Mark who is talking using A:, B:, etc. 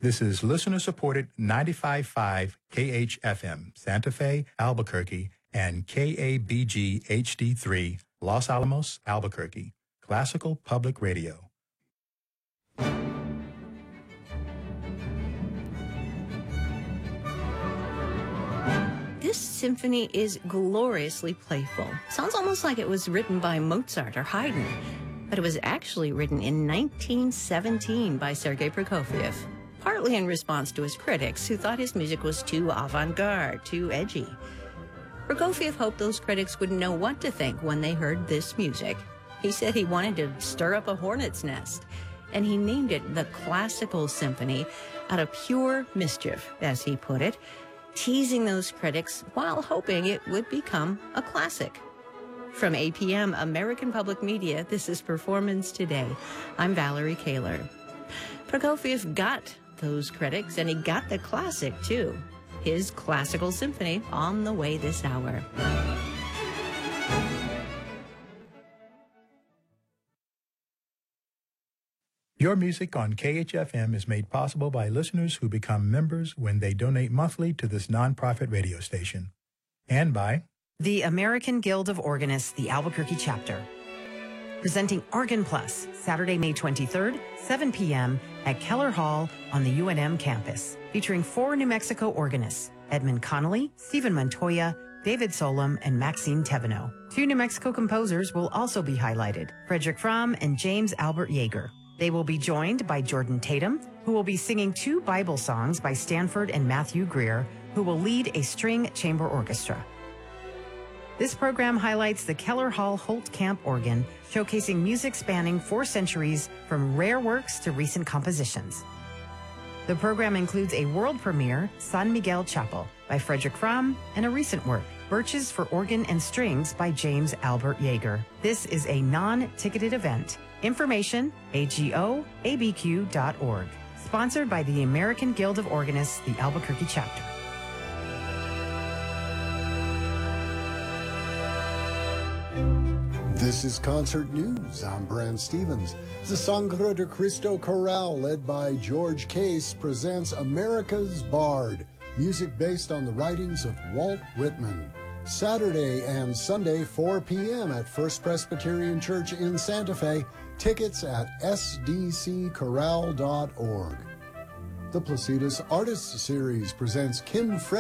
A: This is listener-supported 95.5 KHFM, Santa Fe, Albuquerque, and KABG HD3, Los Alamos, Albuquerque, Classical Public Radio.
B: This symphony is gloriously playful. Sounds almost like it was written by Mozart or Haydn, but it was actually written in 1917 by Sergei Prokofiev, partly in response to his critics who thought his music was too avant-garde, too edgy. Prokofiev hoped those critics wouldn't know what to think when they heard this music. He said he wanted to stir up a hornet's nest, and he named it the Classical Symphony out of pure mischief, as he put it, teasing those critics while hoping it would become a classic. From APM, American Public Media, this is Performance Today. I'm Valerie Kaler. Prokofiev got those critics, and he got the classic, too. His Classical Symphony on the way this hour.
A: Your music on KHFM is made possible by listeners who become members when they donate monthly to this nonprofit radio station. And by
C: the American Guild of Organists, the Albuquerque chapter. Presenting Organ Plus, Saturday, May 23rd, 7 p.m. at Keller Hall on the UNM campus, featuring 4 New Mexico organists, Edmund Connolly, Stephen Montoya, David Solom, and Maxine Teveno. 2 New Mexico composers will also be highlighted, Frederick Fromm and James Albert Yeager. They will be joined by Jordan Tatum, who will be singing 2 Bible songs by Stanford and Matthew Greer, who will lead a string chamber orchestra. This program highlights the Keller Hall Holt Camp organ, showcasing music spanning 4 centuries from rare works to recent compositions. The program includes a world premiere, San Miguel Chapel, by Frederick Fromm, and a recent work, Birches for Organ and Strings by James Albert Yeager. This is a non-ticketed event. Information, agoabq.org. Sponsored by the American Guild of Organists, the Albuquerque chapter.
D: This is Concert News. I'm Brand Stevens. The Sangre de Cristo Chorale, led by George Case, presents America's Bard, music based on the writings of Walt Whitman. Saturday and Sunday, 4 p.m. at First Presbyterian Church in Santa Fe. Tickets at sdcchorale.org. The Placitas Artists Series presents Kim Fred.